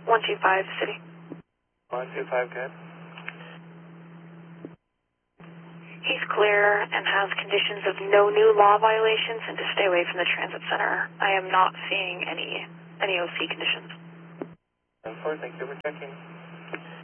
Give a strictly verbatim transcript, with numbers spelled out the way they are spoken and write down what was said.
one two five, City. one two five, good. He's clear and has conditions of no new law violations and to stay away from the transit center. I am not seeing any any O C conditions. ten four, thank you for checking.